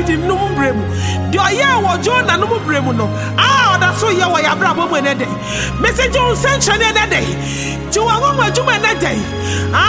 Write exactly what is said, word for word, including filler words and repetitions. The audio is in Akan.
didi num bremu de oya wo Jonah num bremu no ah oda so ye wo ya bra bo mu ne dey message on send chane ne dey ti wo wo adwuma ne dey